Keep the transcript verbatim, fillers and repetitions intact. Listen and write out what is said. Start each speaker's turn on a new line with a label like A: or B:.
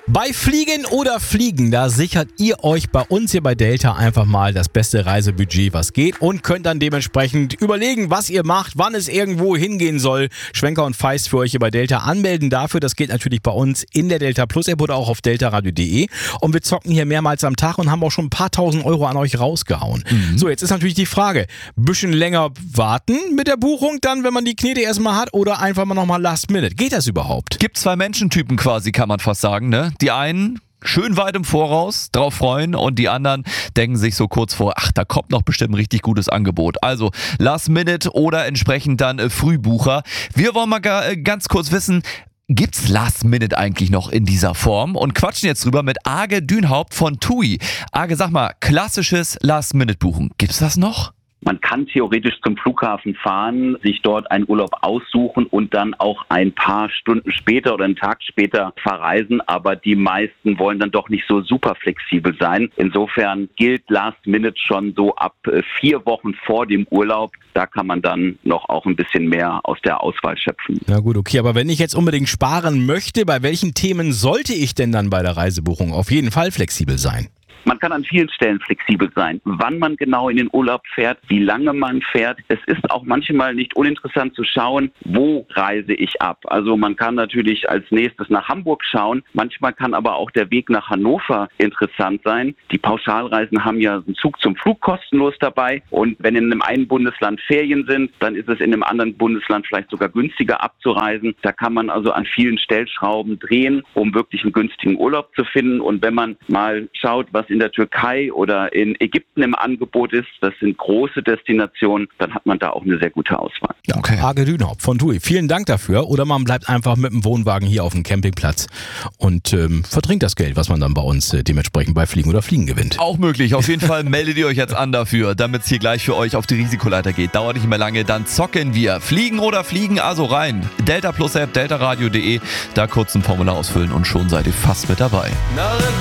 A: Bei Fliegen oder Fliegen, da sichert ihr euch bei uns hier bei Delta einfach mal das beste Reisebudget, was geht, und könnt dann dementsprechend überlegen, was ihr macht, wann es irgendwo hingehen soll. Schwenker und Feist für euch hier bei Delta. Anmelden dafür, das geht natürlich bei uns in der Delta Plus App oder auch auf delta radio punkt de. Und wir zocken hier mehrmals am Tag und haben auch schon ein paar tausend Euro an euch rausgehauen. Mhm. So, jetzt ist natürlich die Frage, bisschen länger warten mit der Buchung dann, wenn man die Knete erstmal hat, oder einfach mal nochmal Last Minute. Geht das überhaupt?
B: Gibt zwei Menschentypen quasi, kann man fast sagen, ne? Die einen schön weit im Voraus drauf freuen und die anderen denken sich so kurz vor, ach, da kommt noch bestimmt ein richtig gutes Angebot. Also Last Minute oder entsprechend dann äh, Frühbucher. Wir wollen mal ga, äh, ganz kurz wissen, gibt's Last Minute eigentlich noch in dieser Form? Und quatschen jetzt drüber mit Age Dünhaupt von T U I. Age, sag mal, klassisches Last Minute buchen, gibt's das noch?
C: Man kann theoretisch zum Flughafen fahren, sich dort einen Urlaub aussuchen und dann auch ein paar Stunden später oder einen Tag später verreisen. Aber die meisten wollen dann doch nicht so super flexibel sein. Insofern gilt Last Minute schon so ab vier Wochen vor dem Urlaub. Da kann man dann noch auch ein bisschen mehr aus der Auswahl schöpfen.
A: Na gut, okay. Aber wenn ich jetzt unbedingt sparen möchte, bei welchen Themen sollte ich denn dann bei der Reisebuchung auf jeden Fall flexibel sein?
C: Man kann an vielen Stellen flexibel sein, wann man genau in den Urlaub fährt, wie lange man fährt. Es ist auch manchmal nicht uninteressant zu schauen, wo reise ich ab. Also man kann natürlich als nächstes nach Hamburg schauen. Manchmal kann aber auch der Weg nach Hannover interessant sein. Die Pauschalreisen haben ja einen Zug zum Flug kostenlos dabei. Und wenn in einem einen Bundesland Ferien sind, dann ist es in einem anderen Bundesland vielleicht sogar günstiger abzureisen. Da kann man also an vielen Stellschrauben drehen, um wirklich einen günstigen Urlaub zu finden. Und wenn man mal schaut, was in der Türkei oder in Ägypten im Angebot ist, das sind große Destinationen, dann hat man da auch eine sehr gute Auswahl.
A: Okay. Age Dünhaupt von T U I, vielen Dank dafür. Oder man bleibt einfach mit dem Wohnwagen hier auf dem Campingplatz und ähm, verdrängt das Geld, was man dann bei uns äh, dementsprechend bei Fliegen oder Fliegen gewinnt.
B: Auch möglich. Auf jeden Fall meldet ihr euch jetzt an dafür, damit es hier gleich für euch auf die Risikoleiter geht. Dauert nicht mehr lange, dann zocken wir. Fliegen oder Fliegen, also rein. Delta Plus App, delta radio punkt de, da kurz ein Formular ausfüllen und schon seid ihr fast mit dabei.